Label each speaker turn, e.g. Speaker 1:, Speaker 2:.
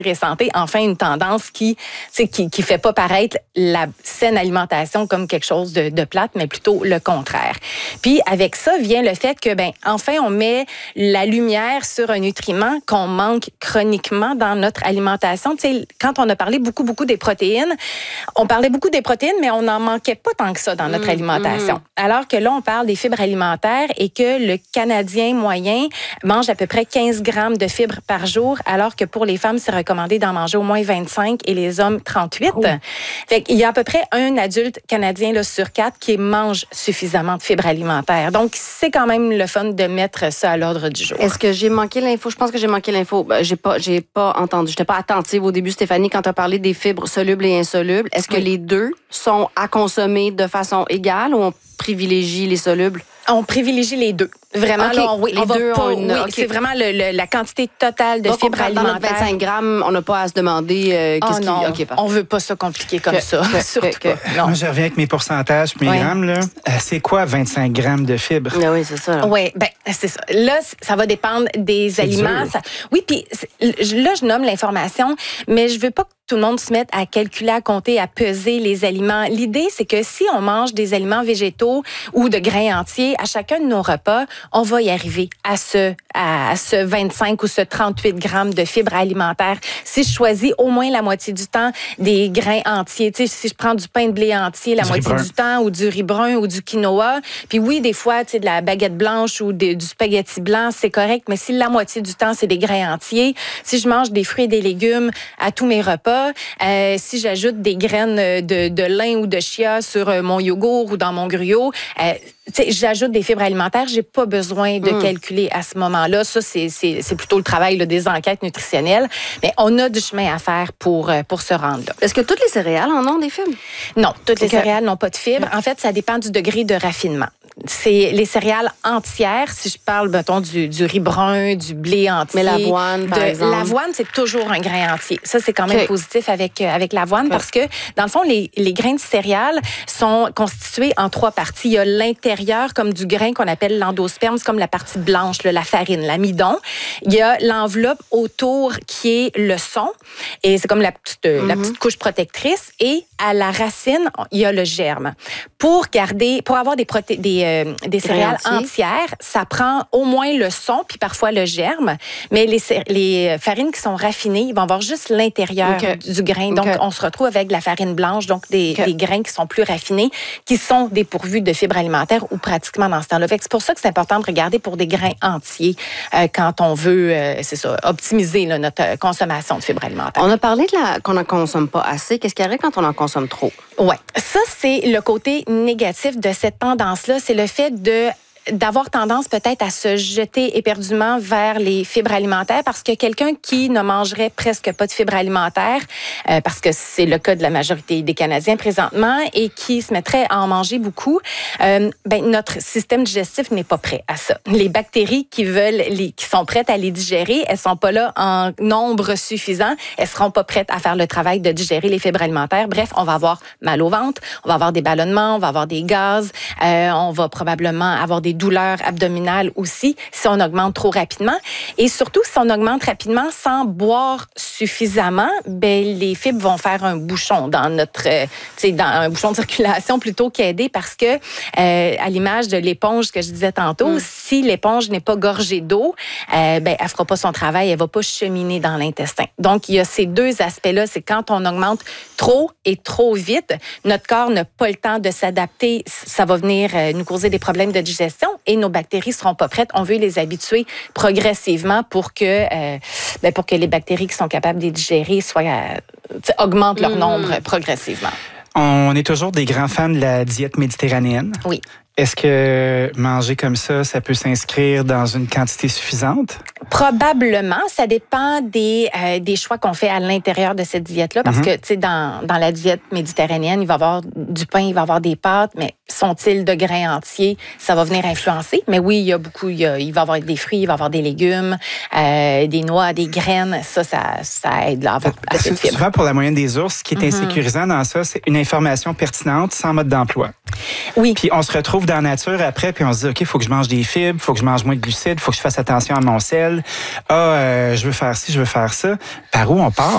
Speaker 1: Santé, enfin une tendance qui fait pas paraître la saine alimentation comme quelque chose de plate, mais plutôt le contraire. Puis avec ça vient le fait que enfin on met la lumière sur un nutriment qu'on manque chroniquement dans notre alimentation. Tu sais, quand on a parlé beaucoup des protéines, on parlait beaucoup des protéines, mais on n'en manquait pas tant que ça dans notre alimentation. Alors que là on parle des fibres alimentaires et que le Canadien moyen mange à peu près 15 grammes de fibres par jour, alors que pour les femmes c'est recommandé d'en manger au moins 25 et les hommes 38. Oh. Fait qu'il y a à peu près un adulte canadien là, sur 4 qui mange suffisamment de fibres alimentaires. Donc, c'est quand même le fun de mettre ça à l'ordre du jour.
Speaker 2: Est-ce que j'ai manqué l'info? Je pense que j'ai manqué l'info. J'ai pas entendu. J'étais pas attentive au début, Stéphanie, quand tu as parlé des fibres solubles et insolubles. Est-ce que les deux sont à consommer de façon égale ou on privilégie les solubles?
Speaker 1: On privilégie les deux. Vraiment,
Speaker 2: okay.
Speaker 1: là,
Speaker 2: les deux
Speaker 1: c'est vraiment la quantité totale de
Speaker 2: donc,
Speaker 1: fibres alimentaires.
Speaker 2: Dans notre 25 grammes, on n'a pas à se demander
Speaker 1: non, on veut pas ça compliquer comme ça. Surtout pas. Non.
Speaker 3: Moi, je reviens avec mes pourcentages, mes grammes. Là. C'est quoi 25 grammes de fibres?
Speaker 2: Oui, c'est ça.
Speaker 1: Oui, c'est ça. Là, ça va dépendre des aliments. Oui, puis là, je nomme l'information, mais je veux pas que tout le monde se mette à calculer, à compter, à peser les aliments. L'idée, c'est que si on mange des aliments végétaux ou de grains entiers à chacun de nos repas, on va y arriver à ce 25 ou ce 38 grammes de fibres alimentaires. Si je choisis au moins la moitié du temps des grains entiers, tu sais, si je prends du pain de blé entier la moitié du temps ou du riz brun ou du quinoa, puis oui, des fois, tu sais, de la baguette blanche ou du spaghetti blanc, c'est correct, mais si la moitié du temps, c'est des grains entiers, si je mange des fruits et des légumes à tous mes repas, si j'ajoute des graines de lin ou de chia sur mon yogourt ou dans mon gruau, j'ajoute des fibres alimentaires, j'ai pas besoin de calculer à ce moment-là. Ça, c'est plutôt le travail là, des enquêtes nutritionnelles. Mais on a du chemin à faire pour se rendre là.
Speaker 2: Est-ce que toutes les céréales en ont des fibres?
Speaker 1: Non, toutes les céréales n'ont pas de fibres. En fait, ça dépend du degré de raffinement. C'est les céréales entières, si je parle, mettons, du riz brun, du blé entier.
Speaker 2: Mais l'avoine, par exemple?
Speaker 1: L'avoine, c'est toujours un grain entier. Ça, c'est quand même positif avec l'avoine parce que, dans le fond, les grains de céréales sont constitués en 3 parties. Il y a l'intérieur, comme du grain qu'on appelle l'endosperme, c'est comme la partie blanche, là, la farine, l'amidon. Il y a l'enveloppe autour qui est le son, et c'est comme la petite couche protectrice. Et à la racine, il y a le germe. Pour avoir des céréales entières, ça prend au moins le son puis parfois le germe. Mais les farines qui sont raffinées, ils vont avoir juste l'intérieur du grain. Donc, on se retrouve avec de la farine blanche, donc des grains qui sont plus raffinés, qui sont dépourvus de fibres alimentaires ou pratiquement dans ce temps-là. C'est pour ça que c'est important de regarder pour des grains entiers quand on veut, optimiser là, notre consommation de fibres alimentaires.
Speaker 2: On a parlé qu'on n'en consomme pas assez. Qu'est-ce qui arrive quand on en consomme trop?
Speaker 1: Oui, ça, c'est le côté négatif de cette tendance-là. C'est le fait d'avoir tendance peut-être à se jeter éperdument vers les fibres alimentaires parce que quelqu'un qui ne mangerait presque pas de fibres alimentaires, parce que c'est le cas de la majorité des Canadiens présentement, et qui se mettrait à en manger beaucoup, notre système digestif n'est pas prêt à ça. Les bactéries qui sont prêtes à les digérer, elles sont pas là en nombre suffisant, elles seront pas prêtes à faire le travail de digérer les fibres alimentaires. Bref, on va avoir mal au ventre, on va avoir des ballonnements, on va avoir des gaz, on va probablement avoir des douleurs abdominales aussi si on augmente trop rapidement. Et surtout, si on augmente rapidement sans boire suffisamment, les fibres vont faire un bouchon dans un bouchon de circulation plutôt qu'aider parce que, à l'image de l'éponge que je disais tantôt, si l'éponge n'est pas gorgée d'eau, elle fera pas son travail, elle va pas cheminer dans l'intestin. Donc, il y a ces deux aspects-là. C'est quand on augmente trop et trop vite, notre corps n'a pas le temps de s'adapter. Ça va venir nous causer des problèmes de digestion et nos bactéries seront pas prêtes. On veut les habituer progressivement pour que les bactéries qui sont capables de les digérer augmentent leur nombre progressivement.
Speaker 3: On est toujours des grands fans de la diète méditerranéenne.
Speaker 1: Oui.
Speaker 3: Est-ce que manger comme ça peut s'inscrire dans une quantité suffisante?
Speaker 1: Probablement. Ça dépend des choix qu'on fait à l'intérieur de cette diète-là. Parce que, tu sais, dans la diète méditerranéenne, il va y avoir du pain, il va y avoir des pâtes, mais sont-ils de grains entiers? Ça va venir influencer. Mais oui, il y a beaucoup. Il va y avoir des fruits, il va y avoir des légumes, des noix, des graines. Ça aide à avoir assez de fibres.
Speaker 3: Souvent, pour la moyenne des ours, ce qui est insécurisant dans ça, c'est une information pertinente sans mode d'emploi.
Speaker 1: Oui.
Speaker 3: Puis on se retrouve dans la nature après, puis on se dit, OK, il faut que je mange des fibres, il faut que je mange moins de glucides, il faut que je fasse attention à mon sel. Je veux faire ci, je veux faire ça. Par où on part?